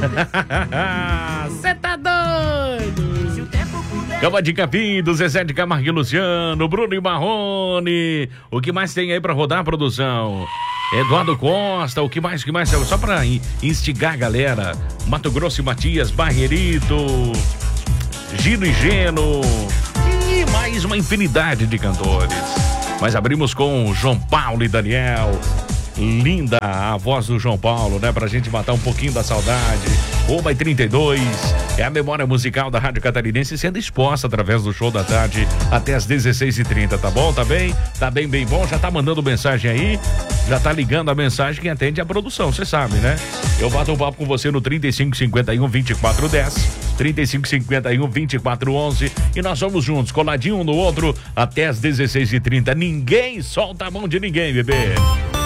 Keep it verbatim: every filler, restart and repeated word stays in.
Você tá doido? Cama de Capim, do Zezé de Camargo e Luciano, Bruno e Marrone. O que mais tem aí pra rodar a produção? Eduardo Costa, o que mais, o que mais? Só pra instigar a galera. Mato Grosso e Matias, Barreirito, Gino e Geno e mais uma infinidade de cantores. Mas abrimos com João Paulo e Daniel. Linda a voz do João Paulo, né? Pra gente matar um pouquinho da saudade. uma e trinta e dois é a memória musical da Rádio Catarinense sendo exposta através do Show da Tarde até as dezesseis e trinta, tá bom? Tá bem? Tá bem, bem bom? Já tá mandando mensagem aí? Já tá ligando a mensagem que atende a produção, você sabe, né? Eu bato um papo com você no trinta e cinco, cinquenta e um, vinte e quatro, dez, trinta e cinco, cinquenta e um, vinte e quatro, onze e nós vamos juntos, coladinho um no outro até as dezesseis e trinta. Ninguém solta a mão de ninguém, bebê.